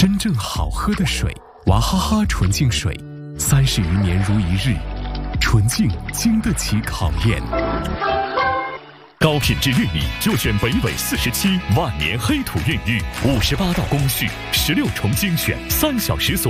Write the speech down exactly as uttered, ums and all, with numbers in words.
真正好喝的水，娃哈哈纯净水，三十余年如一日，纯净经得起考验。 高品质玉米就选北纬四十七万年黑土孕育，五十八道工序，十六重精选，三小时锁